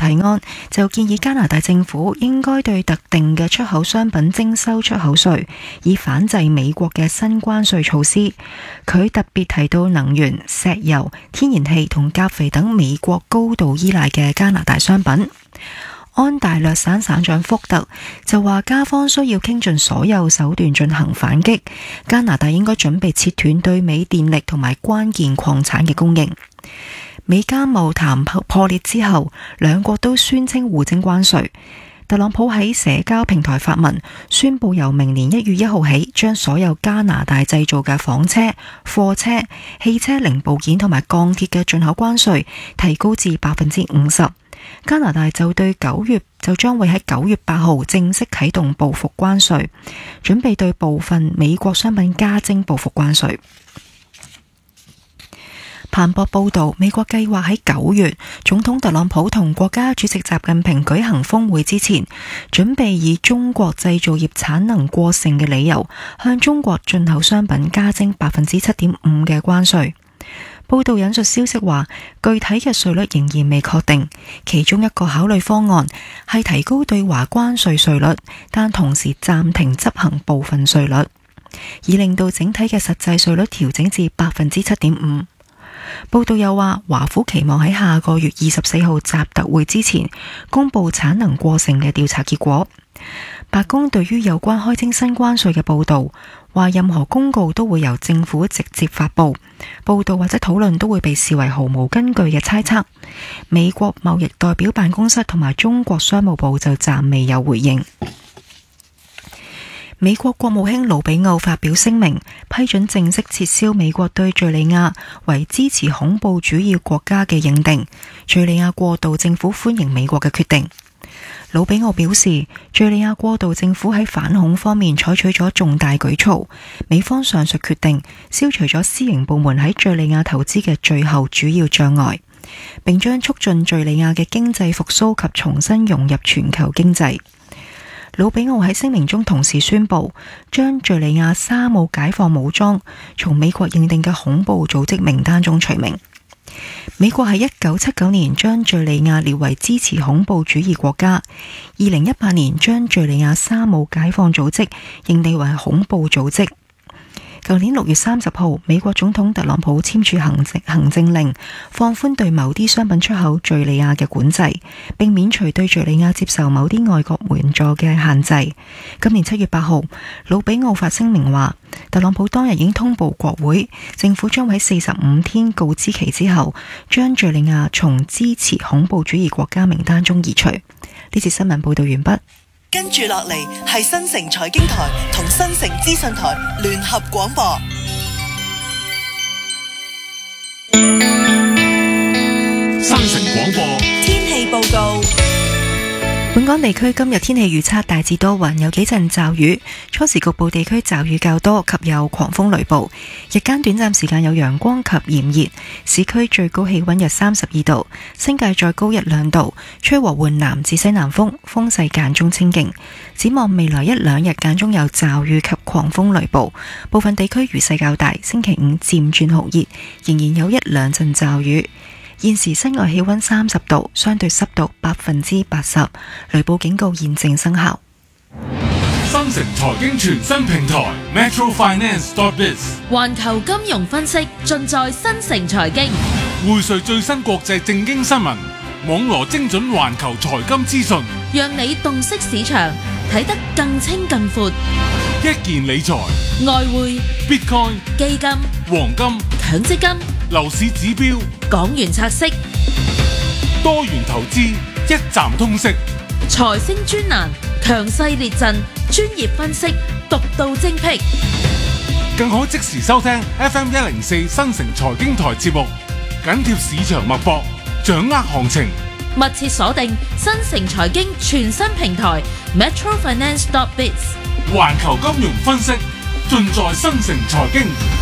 提案，就建議加拿大政府應該對特定嘅出口商品徵收出口稅，以反制美國嘅新關稅措施。佢特別提到能源、石油、天然氣同鉀肥等美國高度依賴嘅加拿大商品。安大略省省長福特就話，加方需要傾盡所有手段進行反擊，加拿大應該準備切斷對美電力同埋關鍵礦產嘅供應。美加貿談破裂之後，兩國都宣稱互徵關稅。特朗普喺社交平台發文，宣布由明年1月1號起，將所有加拿大製造嘅房車、貨車、汽車零部件同埋鋼鐵嘅進口關稅提高至 50%。加拿大就將會喺9月8號正式啟動報復關稅，準備對部分美國商品加徵報復關稅。彭博報道，美國計劃喺9月總統特朗普同國家主席習近平舉行峰會之前，準備以中國製造業產能過剩嘅理由，向中國進口商品加徵 7.5% 嘅關稅。報道引述消息話，具體嘅稅率仍然未確定，其中一個考慮方案係提高對華關稅稅率，但同時暫停執行部分稅率，以令到整體嘅實際稅率調整至 7.5%。報道又話，華府期望喺下個月24號習特會之前公布產能過剩嘅調查結果。白宮對於有關開徵新關稅嘅報道話，任何公告都會由政府直接發布，報道或者討論都會被視為毫無根據嘅猜測。美國貿易代表辦公室同埋中國商務部就暫未有回應。美國國務卿魯比奧發表聲明，批准正式撤銷美國對敘利亞為支持恐怖主義國家嘅認定。敘利亞過渡政府歡迎美國嘅決定。魯比奧表示，敘利亞過渡政府喺反恐方面採取咗重大舉措，美方上述決定消除咗私營部門喺敘利亞投資嘅最後主要障礙，並將促進敘利亞嘅經濟復甦及重新融入全球經濟。魯比奧喺聲明中同時宣布，將敘利亞沙姆解放武裝從美國認定嘅恐怖組織名單中除名。美國喺1979年將敘利亞列為支持恐怖主義國家，2018年將敘利亞沙姆解放組織認定為恐怖組織。舊年6月30號，美國總統特朗普簽署行政令，放寬對某啲商品出口敘利亞嘅管制，並免除對敘利亞接受某啲外國援助嘅限制。今年7月8號，魯比奧發聲明話，特朗普當日已經通報國會，政府將喺45天告知期之後，將敘利亞從支持恐怖主義國家名單中移除。呢節新聞報道完畢。 跟住落嚟係新城財經台同新城資訊台聯合廣播。 新城廣播天氣報告。 本港地區今日天氣預測大致多雲，有幾陣驟雨，初時局部地區驟雨較多及有狂風雷暴，日間短暫時間有陽光及炎熱，市區最高氣溫約32度，新界再高1-2度，吹和緩南至西南風，風勢間中清勁。展望未來1-2日間中有驟雨及狂風雷暴，部分地區雨勢較大，星期5漸轉酷熱，仍然有1-2陣驟雨。現時室外氣溫30度，相對濕度80%，雷暴警告現正生效。 新城財經全新平台 metrofinance.biz 環球金融分析盡在新城財經， 匯萃最新國際政經新聞，網羅精準環球財金資訊， 讓你洞悉市場，睇得更清更闊。 一件理財、 外匯、 Bitcoin、 基金、 黃金、 強積金、 樓市指標、 港元拆息、 多元投資，一站通識。 財星專欄，強勢列陣，專業分析，獨到精闢。 更可即時收聽 FM 104新城財經台節目，緊貼市場脈搏，掌握行情。 密切鎖定新城財經全新平台 metrofinance.biz， 環球金融分析盡在新城財經。